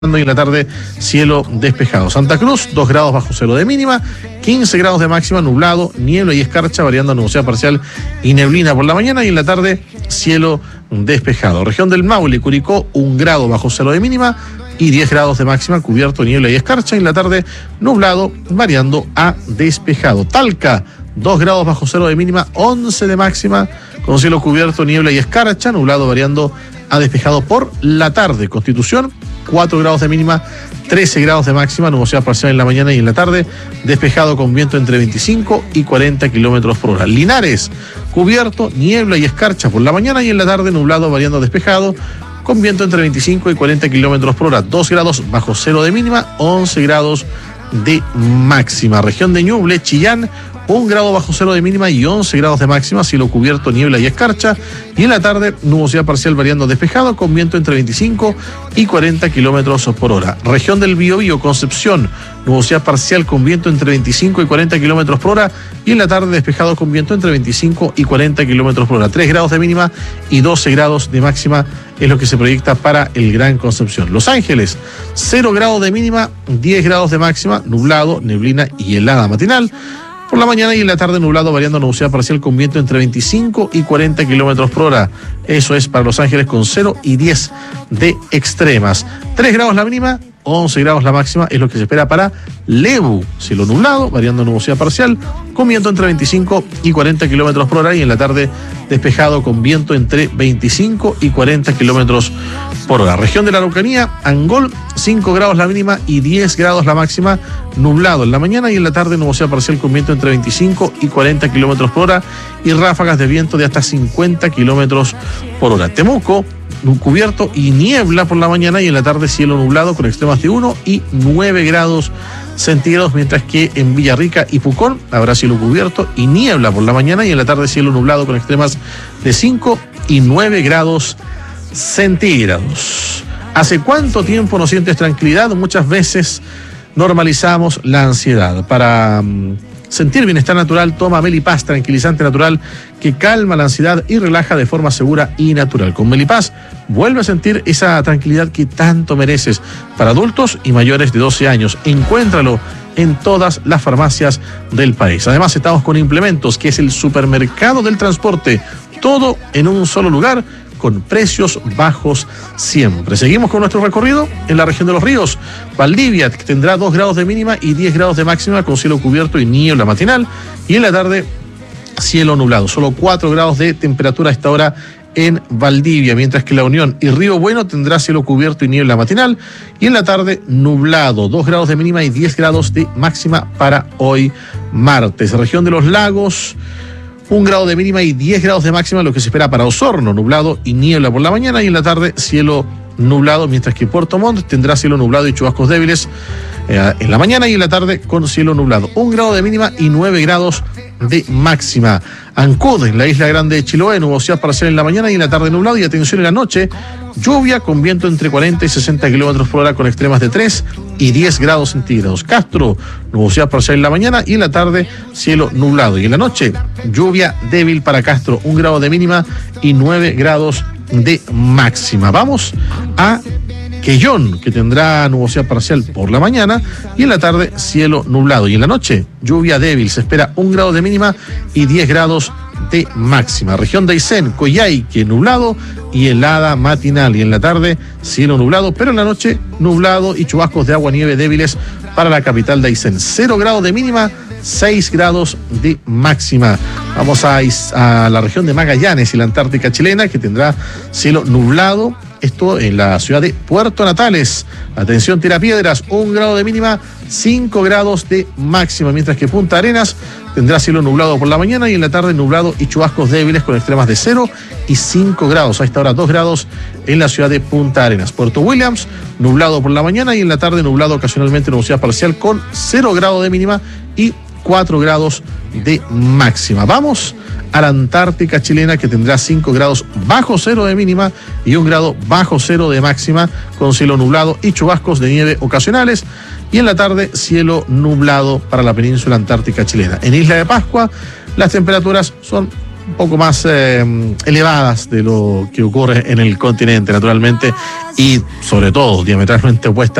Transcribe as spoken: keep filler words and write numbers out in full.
y en la tarde cielo despejado. Santa Cruz, dos grados bajo cero de mínima, quince grados de máxima, nublado, niebla y escarcha, variando a nubosidad parcial y neblina por la mañana, y en la tarde cielo despejado. Región del Maule, Curicó, un grado bajo cero de mínima y diez grados de máxima, cubierto, niebla y escarcha, y en la tarde nublado, variando a despejado. Talca, dos grados bajo cero de mínima, once de máxima, con cielo cubierto, niebla y escarcha, nublado, variando a despejado por la tarde. Constitución, cuatro grados de mínima, trece grados de máxima, nubosidad parcial en la mañana y en la tarde, despejado con viento entre veinticinco y cuarenta kilómetros por hora. Linares, cubierto, niebla y escarcha por la mañana y en la tarde, nublado, variando a despejado, con viento entre veinticinco y cuarenta kilómetros por hora. dos grados bajo cero de mínima, once grados de máxima. Región de Ñuble, Chillán, un grado bajo cero de mínima y once grados de máxima, cielo cubierto, niebla y escarcha, y en la tarde nubosidad parcial variando despejado con viento entre veinticinco y cuarenta kilómetros por hora. Región del Biobío, Concepción, nubosidad parcial con viento entre veinticinco y cuarenta kilómetros por hora, y en la tarde despejado con viento entre veinticinco y cuarenta kilómetros por hora. tres grados de mínima y doce grados de máxima es lo que se proyecta para el Gran Concepción. Los Ángeles, cero grados de mínima, diez grados de máxima, nublado, neblina y helada matinal por la mañana, y en la tarde nublado, variando nubosidad parcial con viento entre veinticinco y cuarenta kilómetros por hora. Eso es para Los Ángeles, con cero y diez de extremas. tres grados la mínima, once grados la máxima es lo que se espera para Lebu. Cielo nublado, variando nubosidad parcial con viento entre veinticinco y cuarenta kilómetros por hora, y en la tarde despejado con viento entre veinticinco y cuarenta kilómetros por hora. Región de la Araucanía, Angol, cinco grados la mínima y diez grados la máxima, nublado en la mañana y en la tarde nubosidad parcial con viento entre veinticinco y cuarenta kilómetros por hora y ráfagas de viento de hasta cincuenta kilómetros por hora. Temuco, cubierto y niebla por la mañana y en la tarde cielo nublado con extremas de uno y nueve grados centígrados, mientras que en Villarrica y Pucón habrá cielo cubierto y niebla por la mañana y en la tarde cielo nublado con extremas de cinco y nueve grados centígrados. ¿Hace cuánto tiempo no sientes tranquilidad? Muchas veces normalizamos la ansiedad. Para um, sentir bienestar natural, toma Melipaz, tranquilizante natural que calma la ansiedad y relaja de forma segura y natural. Con Melipaz vuelve a sentir esa tranquilidad que tanto mereces. Para adultos y mayores de doce años, encuéntralo en todas las farmacias del país. Además, estamos con Implementos, que es el supermercado del transporte, todo en un solo lugar, con precios bajos siempre. Seguimos con nuestro recorrido en la región de los ríos. Valdivia, que tendrá dos grados de mínima y diez grados de máxima, con cielo cubierto y niebla matinal, y en la tarde cielo nublado. Solo cuatro grados de temperatura a esta hora en Valdivia, mientras que La Unión y Río Bueno tendrá cielo cubierto y niebla matinal, y en la tarde nublado, dos grados de mínima y diez grados de máxima para hoy martes. Región de los lagos, un grado de mínima y diez grados de máxima, lo que se espera para Osorno, nublado y niebla por la mañana, y en la tarde cielo nublado, mientras que Puerto Montt tendrá cielo nublado y chubascos débiles eh, en la mañana y en la tarde con cielo nublado. Un grado de mínima y nueve grados de máxima. Ancud, en la isla grande de Chiloé, nubosidad parcial en la mañana y en la tarde nublado, y atención en la noche, lluvia con viento entre cuarenta y sesenta kilómetros por hora con extremas de tres y diez grados centígrados. Castro, nubosidad parcial en la mañana y en la tarde cielo nublado, y en la noche lluvia débil para Castro, un grado de mínima y nueve grados de máxima. Vamos a Quellón, que tendrá nubosidad parcial por la mañana y en la tarde cielo nublado, y en la noche lluvia débil, se espera un grado de mínima y diez grados de máxima. Región de Aysén, Coyhaique, nublado y helada matinal, y en la tarde cielo nublado, pero en la noche nublado y chubascos de agua nieve débiles para la capital de Aysén. cero grados de mínima, seis grados de máxima. Vamos a, a la región de Magallanes y la Antártica chilena, que tendrá cielo nublado, esto en la ciudad de Puerto Natales. Atención, Tirapiedras, un grado de mínima, cinco grados de máxima, mientras que Punta Arenas tendrá cielo nublado por la mañana y en la tarde nublado y chubascos débiles con extremas de cero y cinco grados. A esta hora dos grados en la ciudad de Punta Arenas. Puerto Williams, nublado por la mañana y en la tarde nublado ocasionalmente, nubosidad parcial con cero grados de mínima y cuatro grados de máxima. Vamos a la Antártica chilena, que tendrá cinco grados bajo cero de mínima y un grado bajo cero de máxima, con cielo nublado y chubascos de nieve ocasionales, y en la tarde cielo nublado para la península antártica chilena. En Isla de Pascua las temperaturas son un poco más eh, elevadas de lo que ocurre en el continente, naturalmente, y sobre todo diametralmente opuestas